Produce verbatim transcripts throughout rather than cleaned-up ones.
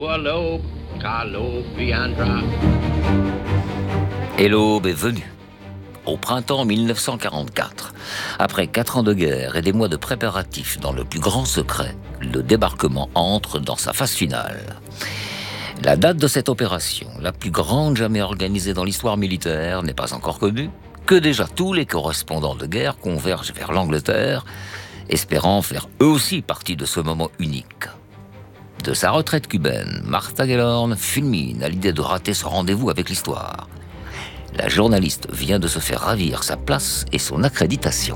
L'aube, car l'aube viendra. Et l'aube est venue. Au printemps mille neuf cent quarante-quatre, après quatre ans de guerre et des mois de préparatifs dans le plus grand secret, le débarquement entre dans sa phase finale. La date de cette opération, la plus grande jamais organisée dans l'histoire militaire, n'est pas encore connue, que déjà tous les correspondants de guerre convergent vers l'Angleterre, espérant faire eux aussi partie de ce moment unique. De sa retraite cubaine, Martha Gellhorn fulmine à l'idée de rater ce rendez-vous avec l'histoire. La journaliste vient de se faire ravir sa place et son accréditation.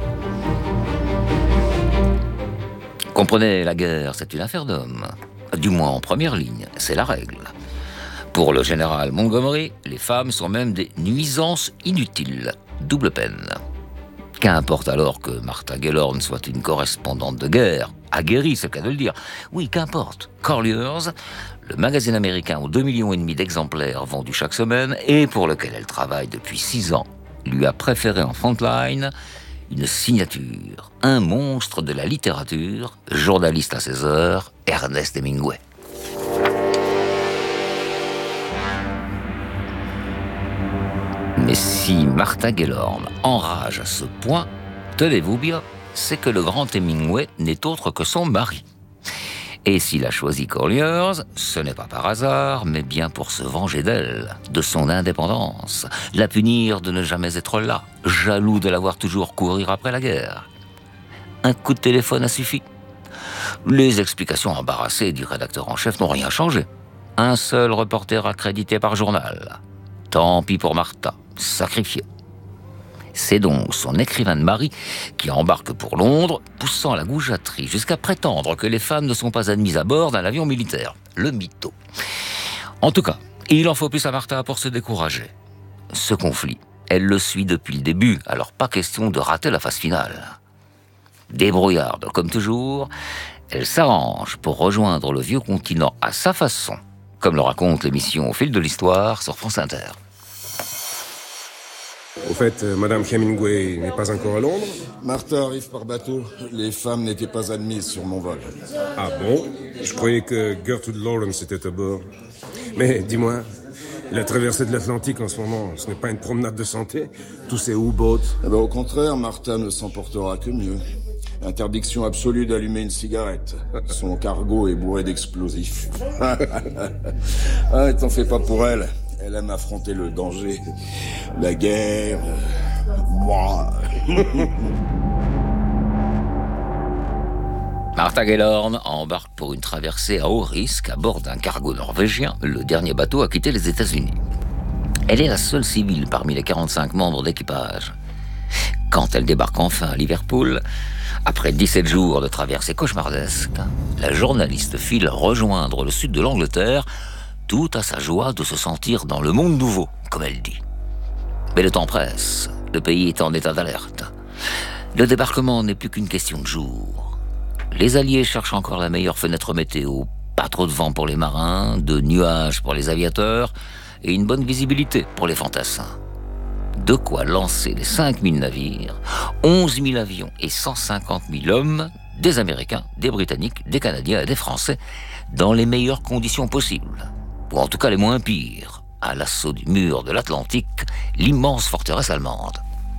Comprenez, la guerre, c'est une affaire d'hommes. Du moins en première ligne, c'est la règle. Pour le général Montgomery, les femmes sont même des nuisances inutiles. Double peine. Qu'importe alors que Martha Gellhorn soit une correspondante de guerre, aguerrie, c'est le cas de le dire. Oui, qu'importe. Collier's, le magazine américain aux deux millions et demi d'exemplaires vendus chaque semaine et pour lequel elle travaille depuis six ans, lui a préféré en frontline une signature, un monstre de la littérature, journaliste à ses heures, Ernest Hemingway. Mais si Martha Gellhorn enrage à ce point, tenez-vous bien, c'est que le grand Hemingway n'est autre que son mari. Et s'il a choisi Collier's, ce n'est pas par hasard, mais bien pour se venger d'elle, de son indépendance, la punir de ne jamais être là, jaloux de la voir toujours courir après la guerre. Un coup de téléphone a suffi. Les explications embarrassées du rédacteur en chef n'ont rien changé. Un seul reporter accrédité par journal. Tant pis pour Martha, sacrifiée. C'est donc son écrivain de mari qui embarque pour Londres, poussant la goujaterie jusqu'à prétendre que les femmes ne sont pas admises à bord d'un avion militaire. Le mytho. En tout cas, il en faut plus à Martha pour se décourager. Ce conflit, elle le suit depuis le début, alors pas question de rater la phase finale. Débrouillarde comme toujours, elle s'arrange pour rejoindre le vieux continent à sa façon, comme le raconte l'émission Au fil de l'histoire sur France Inter. Au fait, euh, Madame Hemingway n'est pas encore à Londres? Martha arrive par bateau. Les femmes n'étaient pas admises sur mon vol. Ah bon? Je croyais que Gertrude Lawrence était à bord. Mais dis-moi, la traversée de l'Atlantique en ce moment, ce n'est pas une promenade de santé? Tous ces U-boats? Eh ben, au contraire, Martha ne s'en portera que mieux. Interdiction absolue d'allumer une cigarette. Son cargo est bourré d'explosifs. Ah, t'en fais pas pour elle. Elle aime affronter le danger, la guerre, moi. Martha Gellhorn embarque pour une traversée à haut risque à bord d'un cargo norvégien, le dernier bateau à quitter les États-Unis. Elle est la seule civile parmi les quarante-cinq membres d'équipage. Quand elle débarque enfin à Liverpool, après dix-sept jours de traversée cauchemardesque, la journaliste file rejoindre le sud de l'Angleterre, tout à sa joie de se sentir dans le monde nouveau, comme elle dit. Mais le temps presse, le pays est en état d'alerte. Le débarquement n'est plus qu'une question de jours. Les Alliés cherchent encore la meilleure fenêtre météo, pas trop de vent pour les marins, de nuages pour les aviateurs et une bonne visibilité pour les fantassins. De quoi lancer les cinq mille navires, onze mille avions et cent cinquante mille hommes, des Américains, des Britanniques, des Canadiens et des Français, dans les meilleures conditions possibles. Ou en tout cas les moins pires, à l'assaut du mur de l'Atlantique, l'immense forteresse allemande.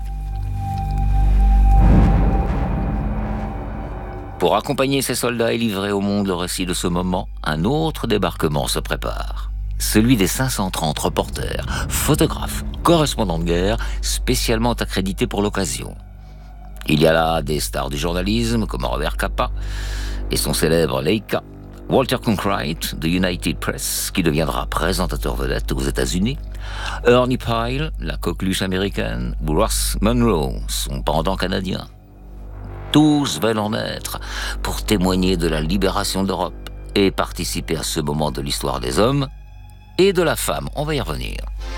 Pour accompagner ces soldats et livrer au monde le récit de ce moment, un autre débarquement se prépare. Celui des cinq cent trente reporters, photographes, correspondants de guerre, spécialement accrédités pour l'occasion. Il y a là des stars du journalisme, comme Robert Capa et son célèbre Leica, Walter Cronkite de United Press, qui deviendra présentateur vedette aux États-Unis, Ernie Pyle, la coqueluche américaine, ou Ross Monroe, son pendant canadien. Tous veulent en être pour témoigner de la libération d'Europe et participer à ce moment de l'histoire des hommes et de la femme. On va y revenir.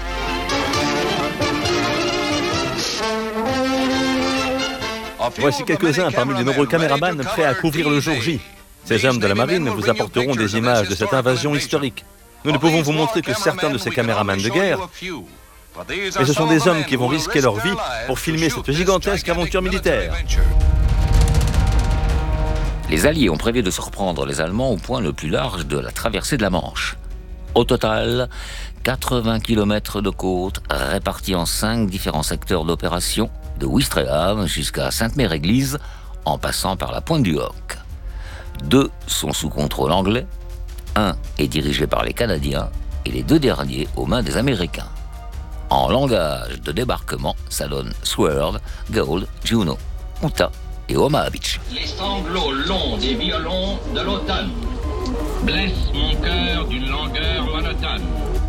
Voici quelques-uns parmi les nombreux caméramans prêts à couvrir le jour J. Ces hommes de la marine vous apporteront des images de cette invasion historique. Nous ne pouvons vous montrer que certains de ces caméramans de guerre, mais ce sont des hommes qui vont risquer leur vie pour filmer cette gigantesque aventure militaire. Les Alliés ont prévu de surprendre les Allemands au point le plus large de la traversée de la Manche. Au total, quatre-vingts kilomètres de côte répartis en cinq différents secteurs d'opération, de Ouistreham jusqu'à Sainte-Mère-Église, en passant par la pointe du Hoc. Deux sont sous contrôle anglais, un est dirigé par les Canadiens et les deux derniers aux mains des Américains. En langage de débarquement, ça donne Sword, Gold, Juno, Utah et Omaha Beach. Les sanglots longs des violons de l'automne blessent mon cœur d'une langueur monotone.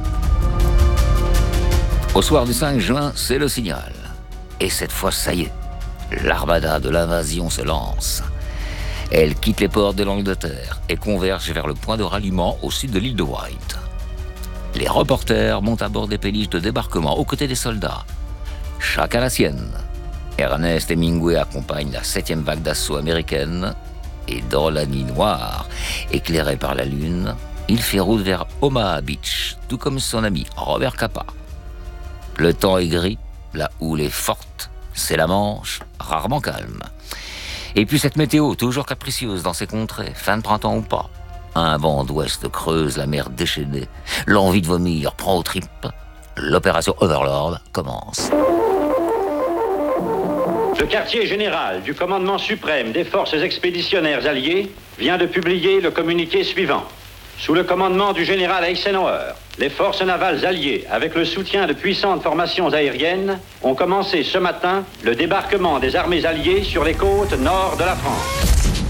Au soir du cinq juin, c'est le signal. Et cette fois, ça y est, l'armada de l'invasion se lance. Elle quitte les ports de l'Angleterre et converge vers le point de ralliement au sud de l'île de Wight. Les reporters montent à bord des péniches de débarquement aux côtés des soldats. Chacun la sienne. Ernest Hemingway accompagne la septième vague d'assaut américaine et dans la nuit noire, éclairée par la lune, il fait route vers Omaha Beach, tout comme son ami Robert Capa. Le temps est gris, la houle est forte, c'est la Manche, rarement calme. Et puis cette météo, toujours capricieuse dans ces contrées, fin de printemps ou pas. Un vent d'ouest creuse la mer déchaînée, l'envie de vomir prend aux tripes. L'opération Overlord commence. Le quartier général du commandement suprême des forces expéditionnaires alliées vient de publier le communiqué suivant. Sous le commandement du général Eisenhower, les forces navales alliées, avec le soutien de puissantes formations aériennes, ont commencé ce matin le débarquement des armées alliées sur les côtes nord de la France.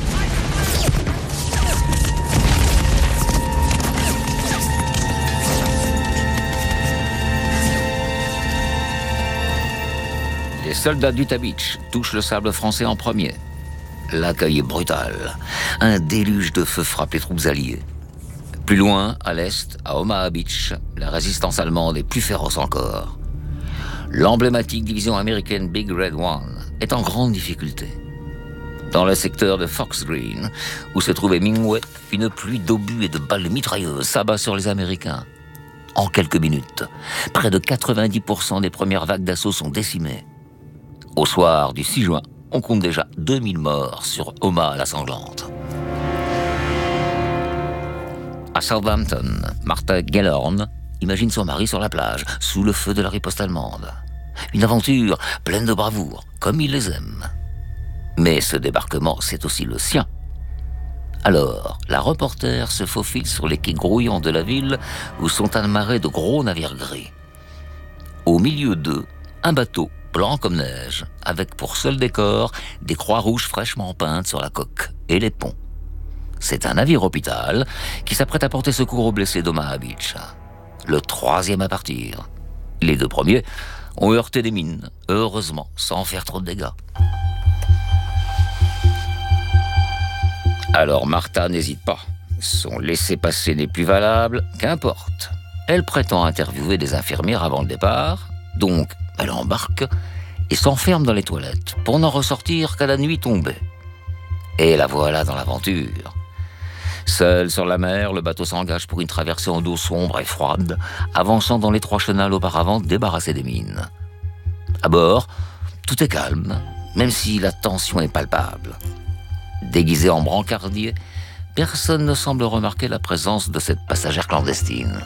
Les soldats d'Utah Beach touchent le sable français en premier. L'accueil est brutal. Un déluge de feu frappe les troupes alliées. Plus loin, à l'est, à Omaha Beach, la résistance allemande est plus féroce encore. L'emblématique division américaine Big Red One est en grande difficulté. Dans le secteur de Fox Green, où se trouvait Hemingway, une pluie d'obus et de balles mitrailleuses s'abat sur les Américains. En quelques minutes, près de quatre-vingt-dix pour cent des premières vagues d'assaut sont décimées. Au soir du six juin, on compte déjà deux mille morts sur Omaha la sanglante. À Southampton, Martha Gellhorn imagine son mari sur la plage, sous le feu de la riposte allemande. Une aventure pleine de bravoure, comme il les aime. Mais ce débarquement, c'est aussi le sien. Alors, la reporter se faufile sur les quais grouillants de la ville où sont amarrés de gros navires gris. Au milieu d'eux, un bateau blanc comme neige, avec pour seul décor des croix rouges fraîchement peintes sur la coque et les ponts. C'est un navire hôpital qui s'apprête à porter secours aux blessés d'Omaha Beach. Le troisième à partir. Les deux premiers ont heurté des mines, heureusement, sans faire trop de dégâts. Alors Martha n'hésite pas. Son laissez-passer n'est plus valable, qu'importe. Elle prétend interviewer des infirmières avant le départ, donc elle embarque et s'enferme dans les toilettes pour n'en ressortir qu'à la nuit tombée. Et la voilà dans l'aventure. Seul sur la mer, le bateau s'engage pour une traversée en eau sombre et froide, avançant dans l'étroit chenal auparavant débarrassé des mines. À bord, tout est calme, même si la tension est palpable. Déguisé en brancardier, personne ne semble remarquer la présence de cette passagère clandestine.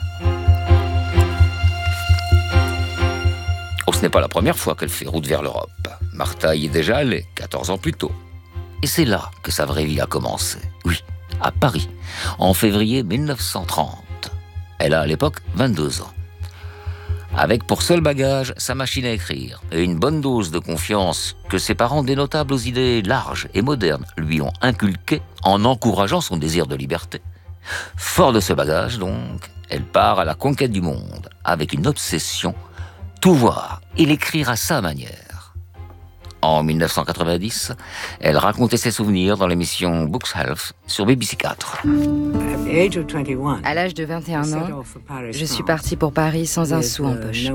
Oh, ce n'est pas la première fois qu'elle fait route vers l'Europe. Martha y est déjà allée, quatorze ans plus tôt. Et c'est là que sa vraie vie a commencé. Oui, à Paris, en février mille neuf cent trente. Elle a à l'époque vingt-deux ans. Avec pour seul bagage sa machine à écrire et une bonne dose de confiance que ses parents dénotables aux idées larges et modernes lui ont inculquées en encourageant son désir de liberté. Fort de ce bagage, donc, elle part à la conquête du monde avec une obsession, tout voir et l'écrire à sa manière. En mille neuf cent quatre-vingt-dix, elle racontait ses souvenirs dans l'émission Books Health sur B B C quatre. À l'âge de vingt et un ans, je suis partie pour Paris sans un sou en poche,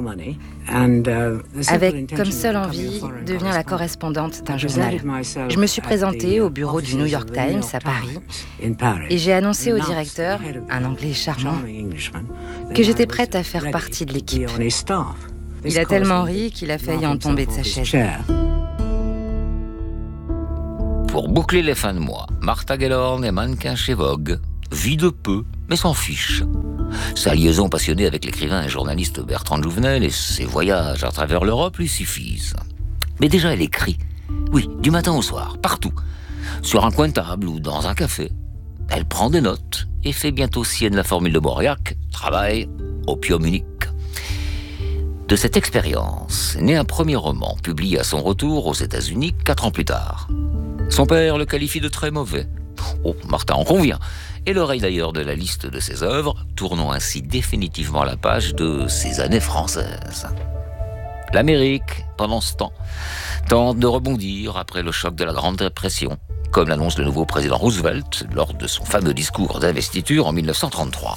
avec comme seule envie de devenir la correspondante d'un journal. Je me suis présentée au bureau du New York Times à Paris et j'ai annoncé au directeur, un Anglais charmant, que j'étais prête à faire partie de l'équipe. Il a tellement ri qu'il a failli en tomber de sa chaise. Pour boucler les fins de mois, Martha Gellhorn est mannequin chez Vogue, vit de peu, mais s'en fiche. Sa liaison passionnée avec l'écrivain et journaliste Bertrand Jouvenel et ses voyages à travers l'Europe lui suffisent. Mais déjà, elle écrit. Oui, du matin au soir, partout. Sur un coin de table ou dans un café. Elle prend des notes et fait bientôt sienne la formule de Mauriac, travail, opium unique. De cette expérience naît un premier roman, publié à son retour aux États-Unis quatre ans plus tard. Son père le qualifie de très mauvais. Oh, Martha en convient. Et l'oreille d'ailleurs de la liste de ses œuvres, tournant ainsi définitivement la page de ses années françaises. L'Amérique, pendant ce temps, tente de rebondir après le choc de la Grande Dépression, comme l'annonce le nouveau président Roosevelt lors de son fameux discours d'investiture en dix-neuf cent trente-trois.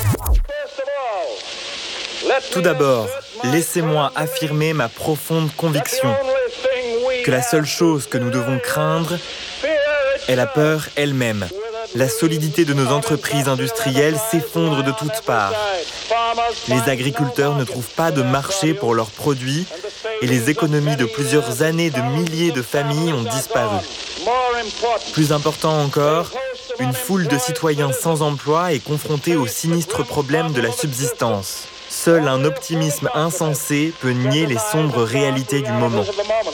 Tout d'abord, laissez-moi affirmer ma profonde conviction que la seule chose que nous devons craindre est la peur elle-même. La solidité de nos entreprises industrielles s'effondre de toutes parts. Les agriculteurs ne trouvent pas de marché pour leurs produits et les économies de plusieurs années de milliers de familles ont disparu. Plus important encore, une foule de citoyens sans emploi est confrontée au sinistre problème de la subsistance. Seul un optimisme insensé peut nier les sombres réalités du moment.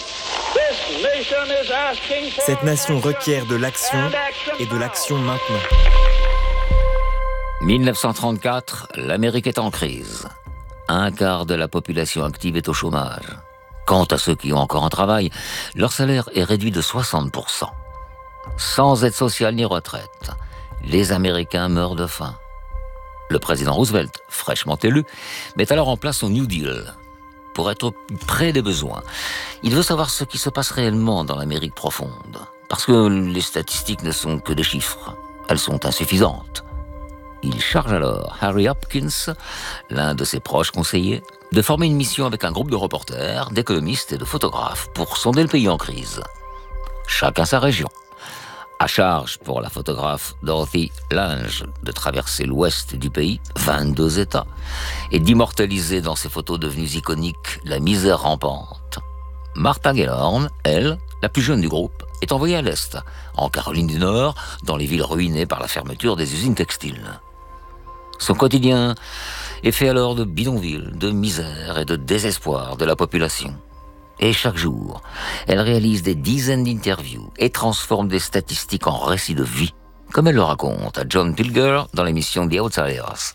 Cette nation requiert de l'action et de l'action maintenant. dix-neuf cent trente-quatre, l'Amérique est en crise. Un quart de la population active est au chômage. Quant à ceux qui ont encore un travail, leur salaire est réduit de soixante pour cent. Sans aide sociale ni retraite, les Américains meurent de faim. Le président Roosevelt, fraîchement élu, met alors en place son New Deal. Pour être près des besoins, il veut savoir ce qui se passe réellement dans l'Amérique profonde. Parce que les statistiques ne sont que des chiffres. Elles sont insuffisantes. Il charge alors Harry Hopkins, l'un de ses proches conseillers, de former une mission avec un groupe de reporters, d'économistes et de photographes pour sonder le pays en crise. Chacun sa région. À charge pour la photographe Dorothy Lange de traverser l'ouest du pays, vingt-deux États, et d'immortaliser dans ses photos devenues iconiques la misère rampante. Martha Gellhorn, elle, la plus jeune du groupe, est envoyée à l'Est, en Caroline du Nord, dans les villes ruinées par la fermeture des usines textiles. Son quotidien est fait alors de bidonvilles, de misère et de désespoir de la population. Et chaque jour, elle réalise des dizaines d'interviews et transforme des statistiques en récits de vie, comme elle le raconte à John Pilger dans l'émission The Outsiders.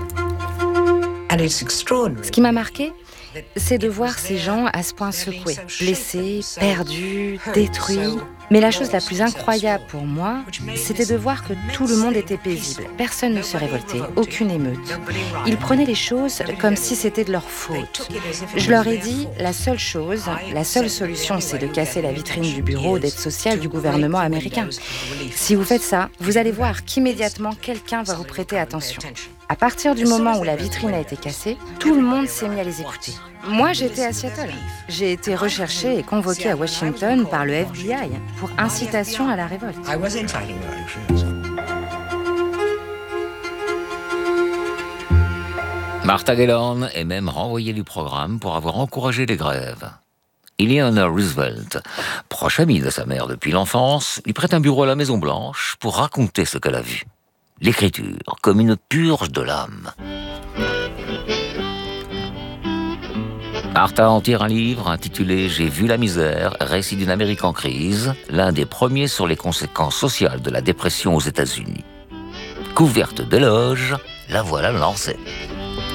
Ce qui m'a marqué, c'est de voir ces gens à ce point secoués, blessés, perdus, détruits. Mais la chose la plus incroyable pour moi, c'était de voir que tout le monde était paisible. Personne ne se révoltait, aucune émeute. Ils prenaient les choses comme si c'était de leur faute. Je leur ai dit, la seule chose, la seule solution, c'est de casser la vitrine du bureau d'aide sociale du gouvernement américain. Si vous faites ça, vous allez voir qu'immédiatement, quelqu'un va vous prêter attention. À partir du moment où la vitrine a été cassée, tout le monde s'est mis à les écouter. Moi, j'étais à Seattle. J'ai été recherché et convoqué à Washington par le F B I pour incitation à la révolte. Martha Gellhorn est même renvoyée du programme pour avoir encouragé les grèves. Eleanor Roosevelt, proche amie de sa mère depuis l'enfance, lui prête un bureau à la Maison-Blanche pour raconter ce qu'elle a vu. L'écriture, comme une purge de l'âme. Martha en tire un livre intitulé « J'ai vu la misère, récit d'une Amérique en crise », l'un des premiers sur les conséquences sociales de la dépression aux États-Unis. Couverte d'éloges, la voilà lancée.